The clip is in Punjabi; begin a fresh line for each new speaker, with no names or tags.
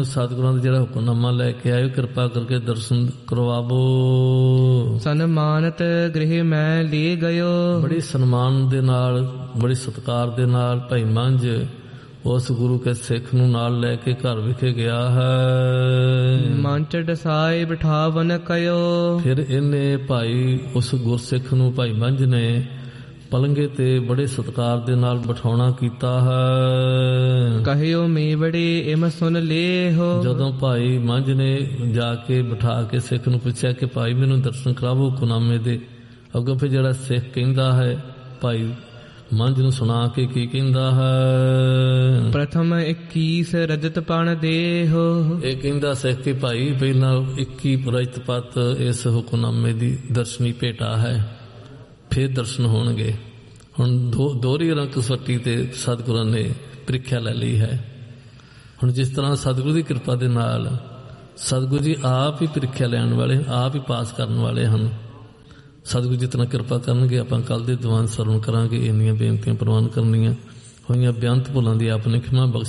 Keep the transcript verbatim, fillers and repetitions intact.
ਸਤਿਗੁਰਾਂ ਦਾ ਜਿਹੜਾ ਹੁਕਮਨਾਮਾ ਲੈ ਕੇ ਆਏ, ਕਿਰਪਾ ਕਰਕੇ ਦਰਸ਼ਨ ਕਰਵਾਵੋ।
ਸਨਮਾਨਤ ਗ੍ਰਹਿ ਮੈਂ ਲੈ ਗਇਓ।
ਬੜੀ ਸਨਮਾਨ ਦੇ ਨਾਲ, ਬੜੀ ਸਤਿਕਾਰ ਦੇ ਨਾਲ ਭਾਈ ਮੰਝ ਉਸ ਗੁਰੂ ਕੇ ਸਿੱਖ ਨੂੰ ਨਾਲ ਲੈ ਕੇ ਘਰ ਵਿਖੇ ਗਿਆ ਹੈ।
ਮੰਚ ਡਸਾਏ ਬਿਠਾਵਨ ਕਯੋ।
ਫਿਰ ਇਹਨੇ ਭਾਈ ਉਸ ਗੁਰਸਿੱਖ ਨੂੰ, ਭਾਈ ਮੰਝ ਨੇ ਪਲੰਗੇ ਤੇ ਬੜੇ ਸਤਿਕਾਰ ਦੇ ਨਾਲ ਬਿਠਾਉਣਾ ਕੀਤਾ ਹੈ।
ਕਹਿਓ ਮੇਵੜੇ ਇਮ ਸੁਨ ਲੇਹੋ।
ਜਦੋਂ ਭਾਈ ਮੰਝ ਨੇ ਜਾ ਕੇ ਬਿਠਾ ਕੇ ਸਿੱਖ ਨੂੰ ਪੁੱਛਿਆ ਕਿ ਭਾਈ ਮੈਨੂੰ ਦਰਸ਼ਨ ਕਰਾਵੋ ਹੁਕਮਨਾਮੇ ਦੇ, ਅੱਗੋਂ ਫਿਰ ਜਿਹੜਾ ਸਿੱਖ ਕਹਿੰਦਾ ਹੈ ਭਾਈ ਮੰਝ ਨੂੰ ਸੁਣਾ ਕੇ ਕੀ ਕਹਿੰਦਾ ਹੈ?
ਪ੍ਰਥਮ ਇੱਕੀਸ ਰਜਤ ਪਣ ਦੇਹੋ।
ਇਹ ਕਹਿੰਦਾ ਸਿੱਖ ਕਿ ਭਾਈ ਪਹਿਲਾਂ ਇੱਕੀ ਰਜਤ ਪਤ ਇਸ ਹੁਕਮਨਾਮੇ ਦੀ ਦਰਸ਼ਨੀ ਭੇਟਾ ਹੈ, ਫਿਰ ਦਰਸ਼ਨ ਹੋਣਗੇ। ਹੁਣ ਦੋ ਦੋਹਰੀ ਰੰਗ ਕਸਵੱਟੀ ਤੇ ਸਤਿਗੁਰਾਂ ਨੇ ਪ੍ਰੀਖਿਆ ਲੈ ਲਈ ਹੈ। ਹੁਣ ਜਿਸ ਤਰ੍ਹਾਂ ਸਤਿਗੁਰੂ ਦੀ ਕਿਰਪਾ ਦੇ ਨਾਲ ਸਤਿਗੁਰੂ ਜੀ ਆਪ ਹੀ ਪ੍ਰੀਖਿਆ ਲੈਣ ਵਾਲੇ, ਆਪ ਹੀ ਪਾਸ ਕਰਨ ਵਾਲੇ ਹਨ। ਸਤਿਗੁਰੂ ਜਿਤਨਾ ਕਿਰਪਾ ਕਰਨਗੇ ਆਪਾਂ ਕੱਲ੍ਹ ਦੇ ਦੀਵਾਨ ਸਰਵਣ ਕਰਾਂਗੇ। ਇੰਨੀਆਂ ਬੇਨਤੀਆਂ ਪ੍ਰਵਾਨ ਕਰਨੀਆਂ ਹੋਈਆਂ, ਬੇਅੰਤ ਭੁੱਲਾਂ ਦੀ ਆਪ ਨੇ ਖਿਮਾ ਬਖਸ਼